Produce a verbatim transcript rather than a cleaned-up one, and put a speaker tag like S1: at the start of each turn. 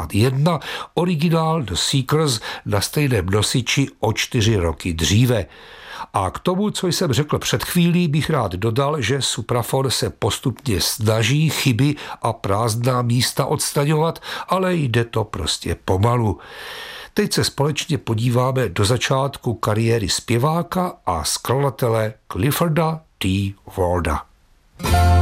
S1: jedna, originál The Seekers na stejném nosiči o čtyři roky dříve. A k tomu, co jsem řekl před chvílí, bych rád dodal, že Supraphon se postupně snaží chyby a prázdná místa odstraňovat, ale jde to prostě pomalu. Teď se společně podíváme do začátku kariéry zpěváka a skladatele Clifforda T. Warda.